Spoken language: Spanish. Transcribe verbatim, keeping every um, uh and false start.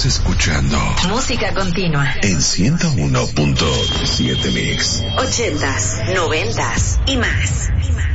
Estás escuchando Música Continua en ciento uno punto siete Mix. Ochentas, noventas y más. Y más.